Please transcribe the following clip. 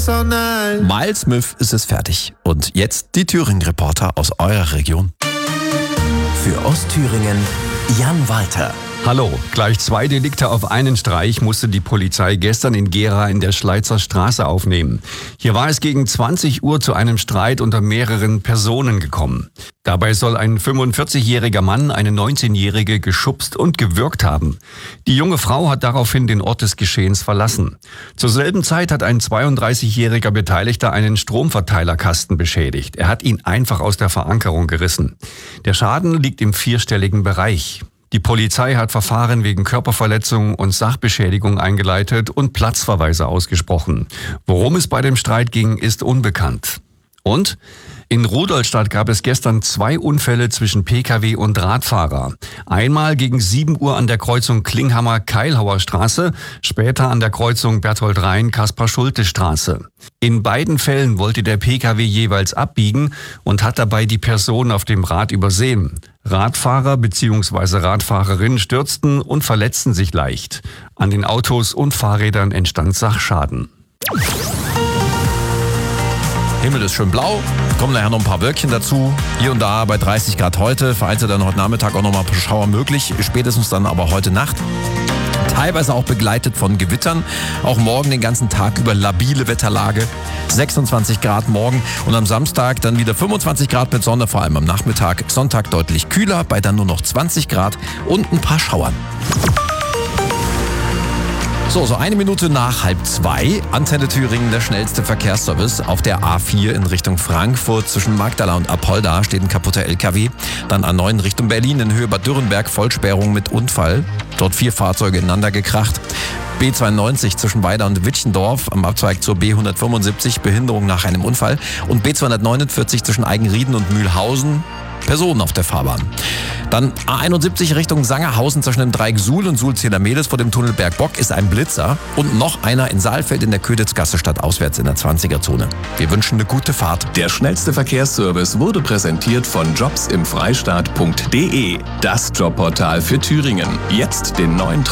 Miles Smith ist es fertig. Und jetzt die Thüringen-Reporter aus eurer Region. Für Ostthüringen Jan Walter. Hallo, gleich 2 Delikte auf einen Streich musste die Polizei gestern in Gera in der Schleizer Straße aufnehmen. Hier war es gegen 20 Uhr zu einem Streit unter mehreren Personen gekommen. Dabei soll ein 45-jähriger Mann eine 19-jährige geschubst und gewürgt haben. Die junge Frau hat daraufhin den Ort des Geschehens verlassen. Zur selben Zeit hat ein 32-jähriger Beteiligter einen Stromverteilerkasten beschädigt. Er hat ihn einfach aus der Verankerung gerissen. Der Schaden liegt im 4-stelligen Bereich. Die Polizei hat Verfahren wegen Körperverletzung und Sachbeschädigung eingeleitet und Platzverweise ausgesprochen. Worum es bei dem Streit ging, ist unbekannt. Und in Rudolstadt gab es gestern 2 Unfälle zwischen Pkw und Radfahrer. Einmal gegen 7 Uhr an der Kreuzung Klinghammer-Keilhauer Straße, später an der Kreuzung Berthold-Rhein-Kaspar-Schulte-Straße. In beiden Fällen wollte der Pkw jeweils abbiegen und hat dabei die Person auf dem Rad übersehen. Radfahrer bzw. Radfahrerinnen stürzten und verletzten sich leicht. An den Autos und Fahrrädern entstand Sachschaden. Himmel ist schön blau, kommen nachher noch ein paar Wölkchen dazu. Hier und da bei 30 Grad heute, vereinzelt dann heute Nachmittag auch noch mal ein paar Schauer möglich, spätestens dann aber heute Nacht. Teilweise auch begleitet von Gewittern. Auch morgen den ganzen Tag über labile Wetterlage. 26 Grad morgen und am Samstag dann wieder 25 Grad mit Sonne, vor allem am Nachmittag. Sonntag deutlich kühler, bei dann nur noch 20 Grad und ein paar Schauern. So 1 Minute nach 1:30. Antenne Thüringen, der schnellste Verkehrsservice. Auf der A4 in Richtung Frankfurt zwischen Magdala und Apolda steht ein kaputter LKW. Dann A9 in Richtung Berlin in Höhe Bad Dürrenberg, Vollsperrung mit Unfall. Dort 4 Fahrzeuge ineinander gekracht. B92 zwischen Weida und Witchendorf am Abzweig zur B175, Behinderung nach einem Unfall. Und B249 zwischen Eigenrieden und Mühlhausen, Personen auf der Fahrbahn. Dann A71 Richtung Sangerhausen zwischen dem Dreieck Suhl und Suhl-Zehlermedes vor dem Tunnel Bergbock ist ein Blitzer. Und noch einer in Saalfeld in der Könitzgasse stadtauswärts in der 20er-Zone. Wir wünschen eine gute Fahrt. Der schnellste Verkehrsservice wurde präsentiert von jobsimfreistaat.de. Das Jobportal für Thüringen. Jetzt den neuen